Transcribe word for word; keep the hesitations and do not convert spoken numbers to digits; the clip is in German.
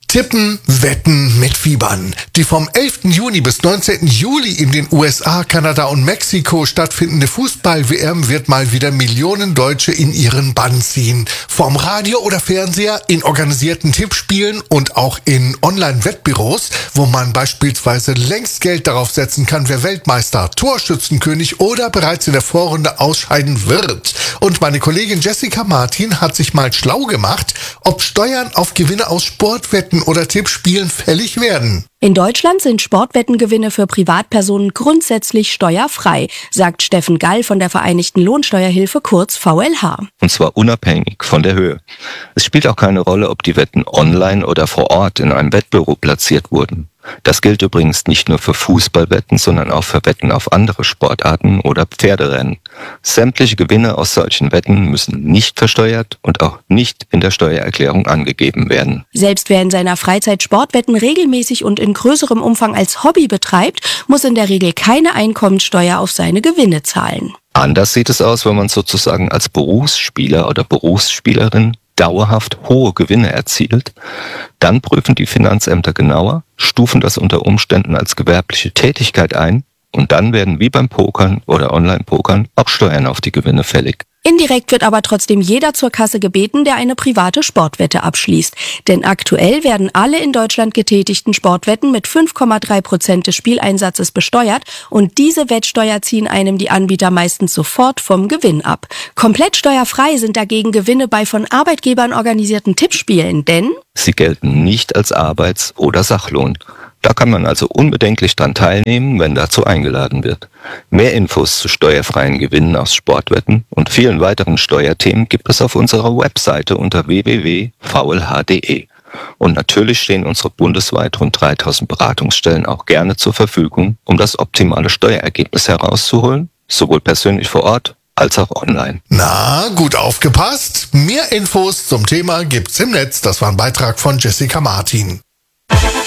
Tippen, Wetten, mitfiebern. Die vom elften Juni bis neunzehnten Juli in den U S A, Kanada und Mexiko stattfindende Fußball-W M wird mal wieder Millionen Deutsche in ihren Bann ziehen. Vorm Radio oder Fernseher, in organisierten Tippspielen und auch in Online-Wettbüros, wo man beispielsweise längst Geld darauf setzen kann, wer Weltmeister, Torschützenkönig oder bereits in der Vorrunde ausscheiden wird. Und meine Kollegin Jessica Martin hat sich mal schlau gemacht, ob Steuern auf Gewinne aus Sportwetten oder Tippspielen fällig werden. In Deutschland sind Sportwettengewinne für Privatpersonen grundsätzlich steuerfrei, sagt Steffen Gall von der Vereinigten Lohnsteuerhilfe, kurz V L H. Und zwar unabhängig von der Höhe. Es spielt auch keine Rolle, ob die Wetten online oder vor Ort in einem Wettbüro platziert wurden. Das gilt übrigens nicht nur für Fußballwetten, sondern auch für Wetten auf andere Sportarten oder Pferderennen. Sämtliche Gewinne aus solchen Wetten müssen nicht versteuert und auch nicht in der Steuererklärung angegeben werden. Selbst wer in seiner Freizeit Sportwetten regelmäßig und in größerem Umfang als Hobby betreibt, muss in der Regel keine Einkommensteuer auf seine Gewinne zahlen. Anders sieht es aus, wenn man sozusagen als Berufsspieler oder Berufsspielerin dauerhaft hohe Gewinne erzielt. Dann prüfen die Finanzämter genauer, stufen das unter Umständen als gewerbliche Tätigkeit ein und dann werden wie beim Pokern oder Online-Pokern auch Steuern auf die Gewinne fällig. Indirekt wird aber trotzdem jeder zur Kasse gebeten, der eine private Sportwette abschließt. Denn aktuell werden alle in Deutschland getätigten Sportwetten mit fünf Komma drei Prozent des Spieleinsatzes besteuert und diese Wettsteuer ziehen einem die Anbieter meistens sofort vom Gewinn ab. Komplett steuerfrei sind dagegen Gewinne bei von Arbeitgebern organisierten Tippspielen, denn sie gelten nicht als Arbeits- oder Sachlohn. Da kann man also unbedenklich dran teilnehmen, wenn dazu eingeladen wird. Mehr Infos zu steuerfreien Gewinnen aus Sportwetten und vielen weiteren Steuerthemen gibt es auf unserer Webseite unter w w w punkt v l h punkt d e. Und natürlich stehen unsere bundesweit rund dreitausend Beratungsstellen auch gerne zur Verfügung, um das optimale Steuerergebnis herauszuholen, sowohl persönlich vor Ort als auch online. Na, gut aufgepasst. Mehr Infos zum Thema gibt's im Netz. Das war ein Beitrag von Jessica Martin.